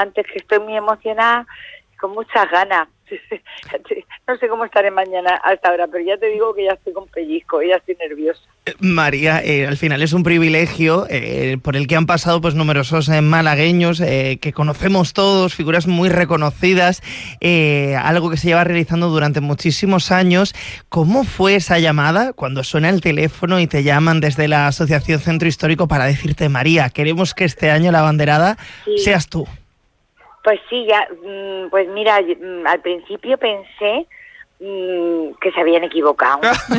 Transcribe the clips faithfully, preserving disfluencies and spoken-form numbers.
antes, que estoy muy emocionada, con muchas ganas. No sé cómo estaré mañana hasta ahora, pero ya te digo que ya estoy con pellizco, ya estoy nerviosa. María, eh, al final es un privilegio eh, por el que han pasado pues numerosos eh, malagueños eh, que conocemos todos, figuras muy reconocidas, eh, algo que se lleva realizando durante muchísimos años. ¿Cómo fue esa llamada cuando suena el teléfono y te llaman desde la Asociación Centro Histórico para decirte: María, queremos que este año la abanderada sí. seas tú? Pues sí, ya, pues mira, al principio pensé que se habían equivocado.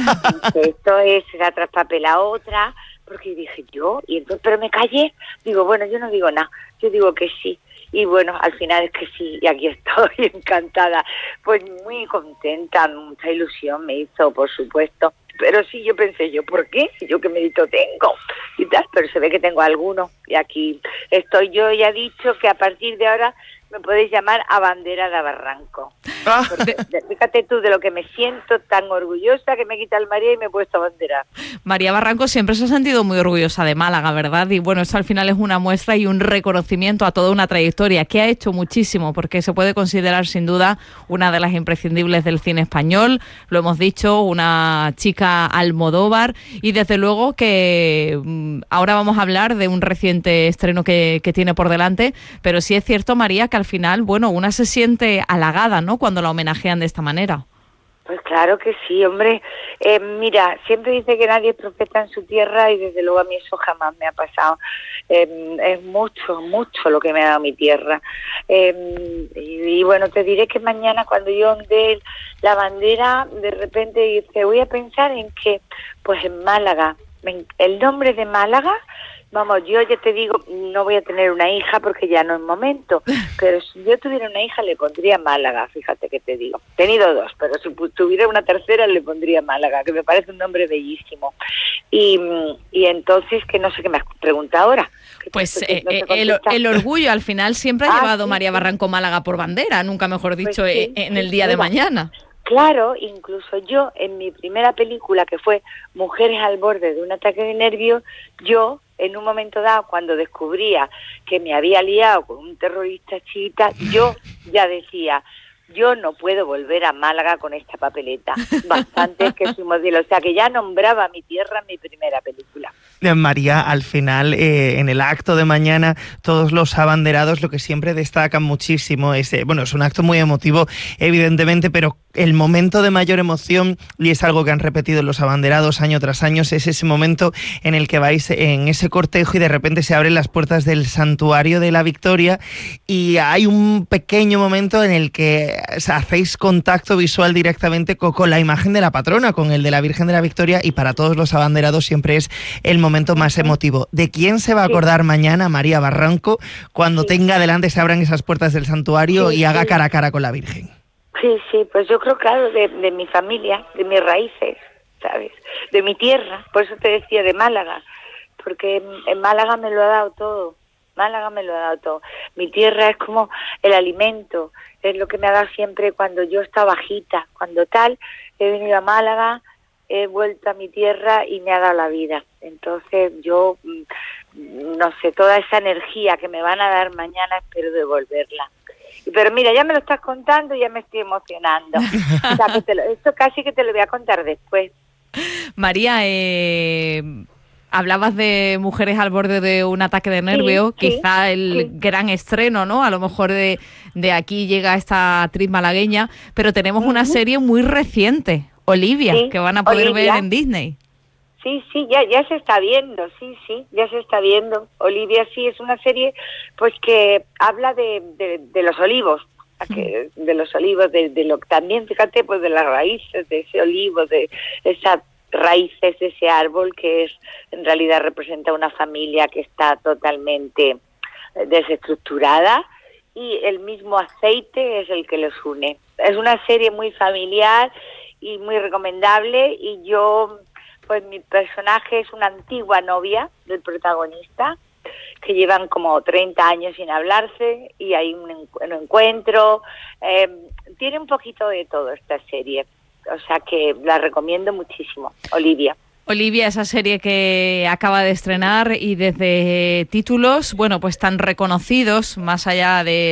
Esto es la traspapela otra, porque dije yo, y entonces, pero me callé. Digo, bueno, yo no digo nada, yo digo que sí. Y bueno, al final es que sí, y aquí estoy encantada. Pues muy contenta, mucha ilusión me hizo, por supuesto. Pero sí, yo pensé, yo, ¿por qué? Yo qué mérito tengo y tal, pero se ve que tengo alguno. Y aquí estoy yo, ya he dicho que a partir de ahora me podéis llamar abanderada Barranco. Porque, fíjate tú de lo que me siento tan orgullosa, que me quita el María y me he puesto bandera. María Barranco siempre se ha sentido muy orgullosa de Málaga, ¿verdad? Y bueno, esto al final es una muestra y un reconocimiento a toda una trayectoria que ha hecho muchísimo, porque se puede considerar sin duda una de las imprescindibles del cine español. Lo hemos dicho, una chica Almodóvar, y desde luego que mmm, ahora vamos a hablar de un reciente estreno que, que tiene por delante, pero sí es cierto, María, que al final, bueno, una se siente halagada, ¿no?, cuando la homenajean de esta manera. Pues claro que sí, hombre. Eh, mira, siempre dice que nadie es profeta en su tierra y desde luego a mí eso jamás me ha pasado. Eh, es mucho, mucho lo que me ha dado mi tierra. Eh, y, y bueno, te diré que mañana cuando yo ondee la bandera, de repente dice, voy a pensar en que, pues en Málaga, el nombre de Málaga. Vamos, yo ya te digo, no voy a tener una hija porque ya no es momento, pero si yo tuviera una hija le pondría Málaga, fíjate que te digo. He tenido dos, pero si tuviera una tercera le pondría Málaga, que me parece un nombre bellísimo. Y, y entonces, que no sé qué me has preguntado ahora. Pues eh, no el, el orgullo al final siempre ha ah, llevado sí, María sí. Barranco Málaga por bandera, nunca mejor dicho, pues sí, en el día sí, de mañana. Claro, incluso yo en mi primera película, que fue Mujeres al borde de un ataque de nervios, yo en un momento dado, cuando descubría que me había liado con un terrorista chiita, yo ya decía, yo no puedo volver a Málaga con esta papeleta. Bastante que fuimos de él. O sea, que ya nombraba mi tierra en mi primera película. María, al final, eh, en el acto de mañana, todos los abanderados lo que siempre destacan muchísimo es, eh, bueno, es un acto muy emotivo, evidentemente, pero el momento de mayor emoción, y es algo que han repetido los abanderados año tras año, es ese momento en el que vais en ese cortejo y de repente se abren las puertas del Santuario de la Victoria y hay un pequeño momento en el que hacéis contacto visual directamente con, con la imagen de la patrona, con el de la Virgen de la Victoria, y para todos los abanderados siempre es el momento más emotivo. ¿De quién se va a acordar sí. mañana María Barranco cuando sí. tenga delante, se abran esas puertas del santuario sí, y haga sí. cara a cara con la Virgen? Sí, sí, pues yo creo, claro, de, de mi familia, de mis raíces, ¿sabes? De mi tierra, por eso te decía de Málaga, porque en Málaga me lo ha dado todo, Málaga me lo ha dado todo. Mi tierra es como el alimento, es lo que me ha dado siempre cuando yo estaba bajita, cuando tal, he venido a Málaga, he vuelto a mi tierra y me ha dado la vida. Entonces yo, no sé, toda esa energía que me van a dar mañana espero devolverla. Pero mira, ya me lo estás contando y ya me estoy emocionando. O sea, que te lo, esto casi que te lo voy a contar después. María, eh, hablabas de Mujeres al borde de un ataque de nervios, sí, quizá sí, el sí. gran estreno, ¿no? A lo mejor de, de aquí llega esta actriz malagueña, pero tenemos uh-huh. una serie muy reciente, Olivia, sí, que van a poder Olivia. ver en Disney. Sí, sí, ya ya se está viendo, sí, sí, ya se está viendo. Olivia sí es una serie pues que habla de, de, de los olivos, que, de los olivos, de, de lo también, fíjate, pues de las raíces de ese olivo, de esas raíces de ese árbol que es en realidad representa una familia que está totalmente desestructurada y el mismo aceite es el que los une. Es una serie muy familiar y muy recomendable y yo... Pues mi personaje es una antigua novia del protagonista, que llevan como treinta años sin hablarse y hay un, un encuentro. Eh, tiene un poquito de todo esta serie, o sea que la recomiendo muchísimo, Olivia. Olivia, esa serie que acaba de estrenar y desde títulos, bueno, pues tan reconocidos, más allá de